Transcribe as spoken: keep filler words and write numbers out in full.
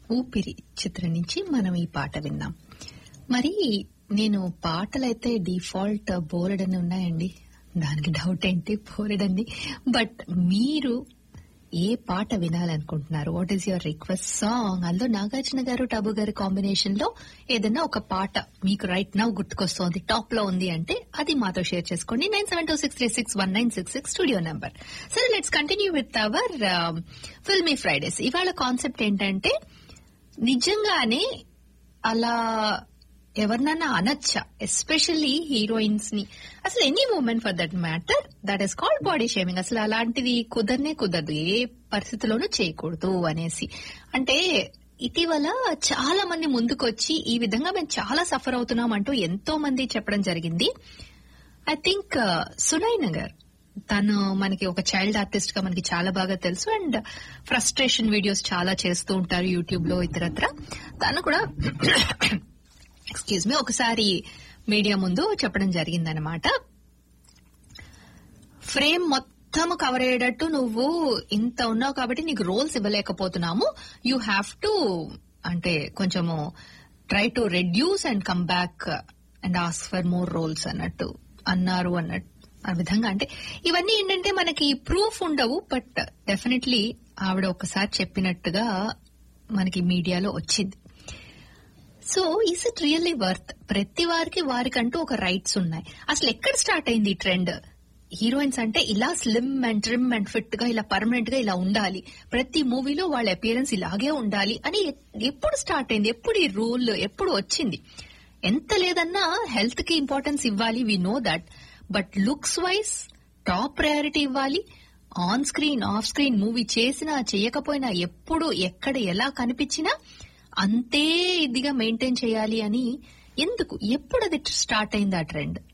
ఊపిరి చిత్రం నుంచి మనం ఈ పాట విన్నాం. మరి నేను పాటలైతే డిఫాల్ట్ బోలెడన్ని ఉన్నాయండి, దానికి డౌట్ ఏంటి, బోలెడన్ని. బట్ మీరు ఏ పాట వినాలనుకుంటున్నారు? What is your request song? అందులో నాగార్జున గారు టబు గారి కాంబినేషన్ లో ఏదైనా ఒక పాట మీకు రైట్ నౌ గుర్తుకొస్తోంది, టాప్ లో ఉంది అంటే అది మాతో షేర్ చేసుకోండి. Nine seven two six three six one nine six six studio number. సరే, let's continue with our filmy Fridays. ఇవాళ కాన్సెప్ట్ ఏంటంటే, నిజంగానే అలా ఎవరినన్నా అనొచ్చా, ఎస్పెషల్లీ హీరోయిన్స్ ని, అసలు any women for that matter, that is called body shaming. అసలు అలాంటిది కుదరనే కుదరదు, ఏ పరిస్థితిలోనూ చేయకూడదు అనేసి. అంటే ఇటీవల చాలా మంది ముందుకొచ్చి ఈ విధంగా మేము చాలా సఫర్ అవుతున్నాం అంటూ ఎంతో మంది చెప్పడం జరిగింది. ఐ థింక్ సునైనా గారు, తను మనకి ఒక చైల్డ్ ఆర్టిస్ట్ గా మనకి చాలా బాగా తెలుసు, అండ్ ఫ్రస్ట్రేషన్ వీడియోస్ చాలా చేస్తూ ఉంటారు యూట్యూబ్ లో ఇతరత్ర. తను కూడా ఎక్స్క్యూజ్ మీ ఒకసారి మీడియా ముందు చెప్పడం జరిగిందనమాట, ఫ్రేమ్ మొత్తం కవర్ అయ్యేటట్టు నువ్వు ఇంత ఉన్నావు కాబట్టి నీకు రోల్స్ ఇవ్వలేకపోతున్నాము, యూ హ్యావ్ టు అంటే కొంచెము try to reduce and come back and ask for more roles అన్నట్టు అన్నారు అన్నట్టు ఆ విధంగా. అంటే ఇవన్నీ ఏంటంటే మనకి ప్రూఫ్ ఉండవు, బట్ డెఫినెట్లీ ఆవిడ ఒకసారి చెప్పినట్టుగా మనకి మీడియాలో వచ్చింది. So is it really worth? ప్రతి వారికి వారికంటూ ఒక రైట్స్ ఉన్నాయి. అసలు ఎక్కడ స్టార్ట్ అయింది ఈ ట్రెండ్? హీరోయిన్స్ అంటే ఇలా slim and trim and fit గా, ఇలా పర్మనెంట్ గా ఇలా ఉండాలి, ప్రతి మూవీలో వాళ్ళ అపియరెన్స్ ఇలాగే ఉండాలి అని ఎప్పుడు స్టార్ట్ అయింది? ఎప్పుడు ఈ రూల్ ఎప్పుడు వచ్చింది? ఎంత లేదన్నా హెల్త్ కి ఇంపార్టెన్స్ ఇవ్వాలి, we know that. But looks wise top priority ఇవ్వాలి. On screen off screen movie చేసినా చేయకపోయినా, ఎప్పుడు ఎక్కడ ఎలా కనిపించినా అంతే ఇదిగా మెయింటైన్ చేయాలి అని ఎందుకు, ఎప్పుడు అది స్టార్ట్ అయింది ఆ ట్రెండ్?